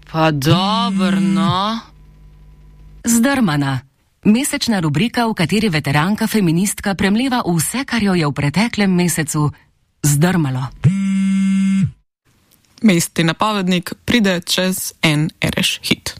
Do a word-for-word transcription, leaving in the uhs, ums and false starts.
Pa dobro, no. Zdrmana. Mesečna rubrika, v kateri veteranka feministka premleva vse, kar jo je v preteklem mesecu zdrmalo. Mestni napovednik pride čez en ereš hit.